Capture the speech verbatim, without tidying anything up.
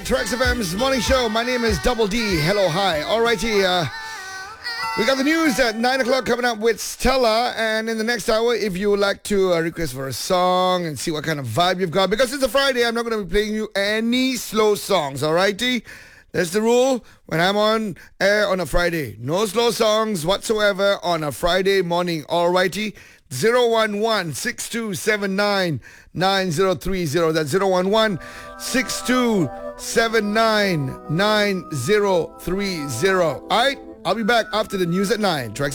Trax F M's morning show. My name is Double D. Hello, hi. Alrighty, uh, we got the news at nine o'clock coming up with Stella. And in the next hour, if you would like to uh, request for a song and see what kind of vibe you've got, because it's a Friday, I'm not going to be playing you any slow songs, alrighty? That's the rule when I'm on air on a Friday. No slow songs whatsoever on a Friday morning, alrighty? zero one one, six two seven nine, nine zero three zero. That's zero one one, six two seven nine, nine zero three zero. Alright, I'll be back after the news at nine. Trax